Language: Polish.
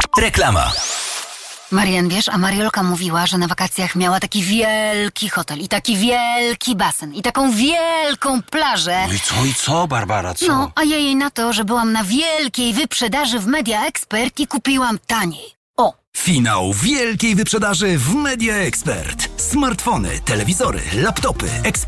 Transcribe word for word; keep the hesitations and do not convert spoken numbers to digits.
Reklama. Marian, wiesz, a Mariolka mówiła, że na wakacjach miała taki wielki hotel i taki wielki basen i taką wielką plażę. No i co, i co, Barbara, co? No, a ja jej na to, że byłam na wielkiej wyprzedaży w Media Expert i kupiłam taniej. O! Finał wielkiej wyprzedaży w Media Expert. Smartfony, telewizory, laptopy, ekspert.